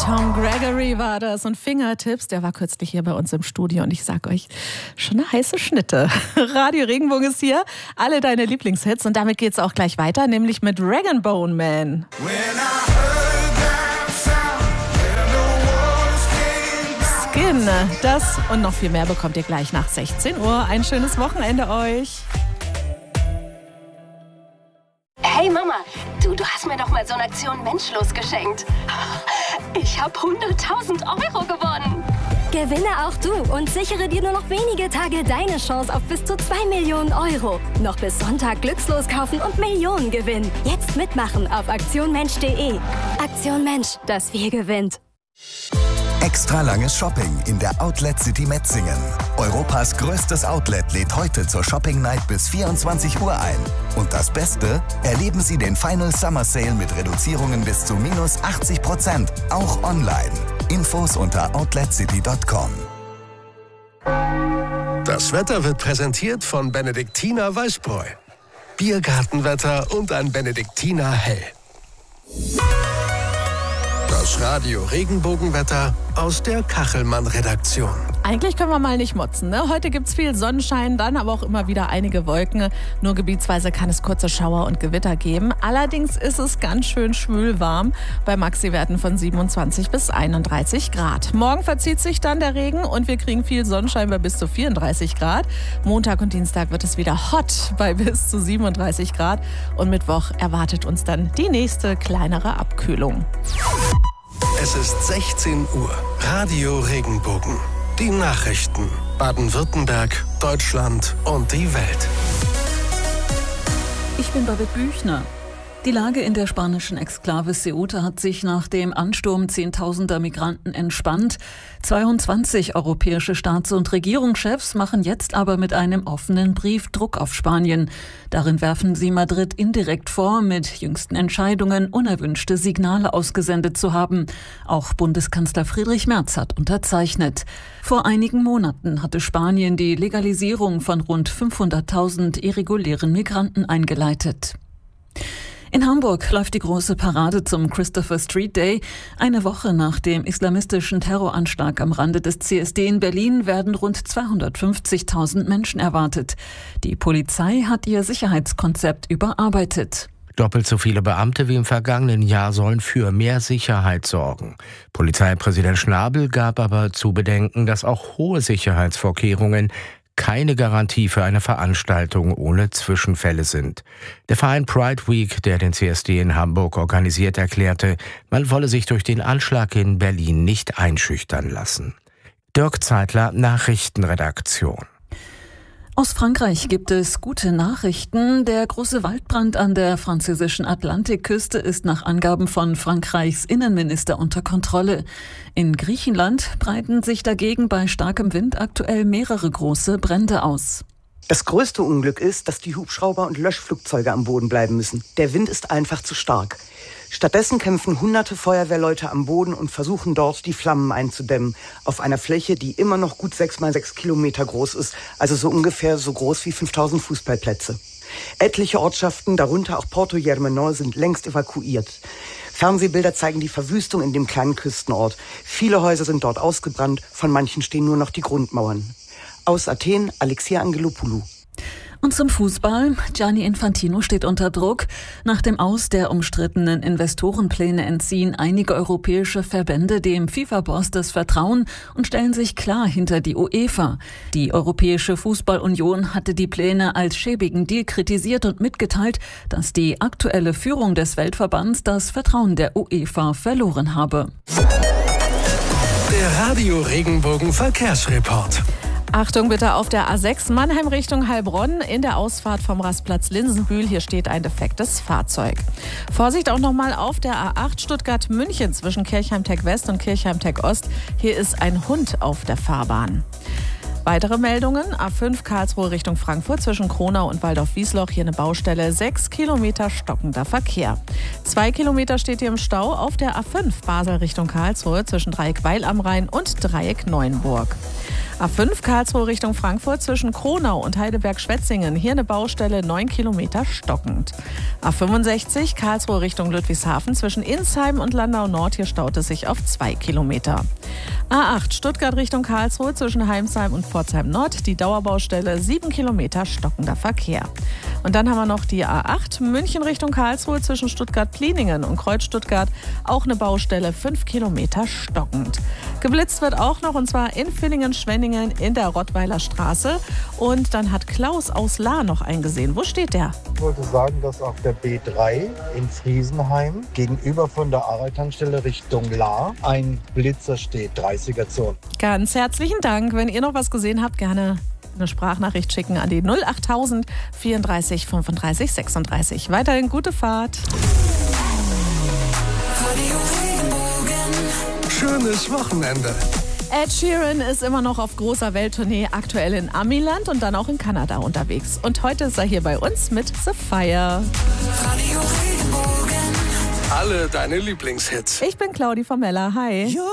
Tom Gregory war das und Fingertips, der war kürzlich hier bei uns im Studio und ich sag euch, schon eine heiße Schnitte. Radio Regenbogen ist hier, alle deine Lieblingshits und damit geht's auch gleich weiter, nämlich mit Rag & Bone Man. Skin, das und noch viel mehr bekommt ihr gleich nach 16 Uhr. Ein schönes Wochenende euch. Hey Mama, du hast mir doch mal so eine Aktion Menschlos geschenkt. Ich habe 100.000 € gewonnen. Gewinne auch du und sichere dir nur noch wenige Tage deine Chance auf bis zu 2 Millionen €. Noch bis Sonntag glückslos kaufen und Millionen gewinnen. Jetzt mitmachen auf aktionmensch.de. Aktion Mensch, das wir gewinnt. Extra langes Shopping in der Outlet City Metzingen. Europas größtes Outlet lädt heute zur Shopping Night bis 24 Uhr ein. Und das Beste? Erleben Sie den Final Summer Sale mit Reduzierungen bis zu minus 80%, auch online. Infos unter outletcity.com. Das Wetter wird präsentiert von Benediktiner Weißbräu. Biergartenwetter und ein Benediktiner Hell. Das Radio Regenbogenwetter aus der Kachelmann-Redaktion. Eigentlich können wir mal nicht motzen, ne? Heute gibt's viel Sonnenschein, dann aber auch immer wieder einige Wolken. Nur gebietsweise kann es kurze Schauer und Gewitter geben. Allerdings ist es ganz schön schwül warm bei Maxiwerten von 27 bis 31 Grad. Morgen verzieht sich dann der Regen und wir kriegen viel Sonnenschein bei bis zu 34 Grad. Montag und Dienstag wird es wieder hot bei bis zu 37 Grad. Und Mittwoch erwartet uns dann die nächste kleinere Abkühlung. Es ist 16 Uhr. Radio Regenbogen. Die Nachrichten. Baden-Württemberg, Deutschland und die Welt. Ich bin Babette Büchner. Die Lage in der spanischen Exklave Ceuta hat sich nach dem Ansturm Zehntausender Migranten entspannt. 22 europäische Staats- und Regierungschefs machen jetzt aber mit einem offenen Brief Druck auf Spanien. Darin werfen sie Madrid indirekt vor, mit jüngsten Entscheidungen unerwünschte Signale ausgesendet zu haben. Auch Bundeskanzler Friedrich Merz hat unterzeichnet. Vor einigen Monaten hatte Spanien die Legalisierung von rund 500.000 irregulären Migranten eingeleitet. In Hamburg läuft die große Parade zum Christopher Street Day. Eine Woche nach dem islamistischen Terroranschlag am Rande des CSD in Berlin werden rund 250.000 Menschen erwartet. Die Polizei hat ihr Sicherheitskonzept überarbeitet. Doppelt so viele Beamte wie im vergangenen Jahr sollen für mehr Sicherheit sorgen. Polizeipräsident Schnabel gab aber zu bedenken, dass auch hohe Sicherheitsvorkehrungen keine Garantie für eine Veranstaltung ohne Zwischenfälle sind. Der Verein Pride Week, der den CSD in Hamburg organisiert, erklärte, man wolle sich durch den Anschlag in Berlin nicht einschüchtern lassen. Dirk Zeitler, Nachrichtenredaktion. Aus Frankreich gibt es gute Nachrichten. Der große Waldbrand an der französischen Atlantikküste ist nach Angaben von Frankreichs Innenminister unter Kontrolle. In Griechenland breiten sich dagegen bei starkem Wind aktuell mehrere große Brände aus. Das größte Unglück ist, dass die Hubschrauber und Löschflugzeuge am Boden bleiben müssen. Der Wind ist einfach zu stark. Stattdessen kämpfen hunderte Feuerwehrleute am Boden und versuchen dort, die Flammen einzudämmen. Auf einer Fläche, die immer noch gut 6 mal 6 Kilometer groß ist, also so ungefähr so groß wie 5000 Fußballplätze. Etliche Ortschaften, darunter auch Porto Germenor, sind längst evakuiert. Fernsehbilder zeigen die Verwüstung in dem kleinen Küstenort. Viele Häuser sind dort ausgebrannt, von manchen stehen nur noch die Grundmauern. Aus Athen, Alexia Angelopoulou. Und zum Fußball. Gianni Infantino steht unter Druck. Nach dem Aus der umstrittenen Investorenpläne entziehen einige europäische Verbände dem FIFA-Boss das Vertrauen und stellen sich klar hinter die UEFA. Die Europäische Fußballunion hatte die Pläne als schäbigen Deal kritisiert und mitgeteilt, dass die aktuelle Führung des Weltverbands das Vertrauen der UEFA verloren habe. Der Radio Regenbogen Verkehrsreport. Achtung bitte auf der A6 Mannheim Richtung Heilbronn in der Ausfahrt vom Rastplatz Linsenbühl. Hier steht ein defektes Fahrzeug. Vorsicht auch nochmal auf der A8 Stuttgart-München zwischen Kirchheim-Tech West und Kirchheim-Tech Ost. Hier ist ein Hund auf der Fahrbahn. Weitere Meldungen, A5 Karlsruhe Richtung Frankfurt zwischen Kronau und Waldorf-Wiesloch, hier eine Baustelle, 6 Kilometer stockender Verkehr. 2 Kilometer steht hier im Stau auf der A5 Basel Richtung Karlsruhe zwischen Dreieck Weil am Rhein und Dreieck Neuenburg. A5 Karlsruhe Richtung Frankfurt zwischen Kronau und Heidelberg-Schwetzingen. Hier eine Baustelle, 9 Kilometer stockend. A65 Karlsruhe Richtung Ludwigshafen zwischen Insheim und Landau Nord. Hier staut es sich auf 2 Kilometer. A8 Stuttgart Richtung Karlsruhe zwischen Heimsheim und Pforzheim Nord. Die Dauerbaustelle, 7 Kilometer stockender Verkehr. Und dann haben wir noch die A8 München Richtung Karlsruhe zwischen Stuttgart-Pliningen und Kreuz-Stuttgart. Auch eine Baustelle, 5 Kilometer stockend. Geblitzt wird auch noch, und zwar in Villingen-Schwenningen in der Rottweiler Straße. Und dann hat Klaus aus Lahr noch eingesehen. Wo steht der? Ich wollte sagen, dass auf der B3 in Friesenheim gegenüber von der Aral-Tankstelle Richtung Lahr ein Blitzer steht, 30er-Zone. Ganz herzlichen Dank. Wenn ihr noch was gesehen habt, gerne eine Sprachnachricht schicken an die 08000 34 35 36. Weiterhin gute Fahrt. Schönes Wochenende. Ed Sheeran ist immer noch auf großer Welttournee, aktuell in Amiland und dann auch in Kanada unterwegs. Und heute ist er hier bei uns mit The Fire. Alle deine Lieblingshits. Ich bin Claudi Formella. Hi.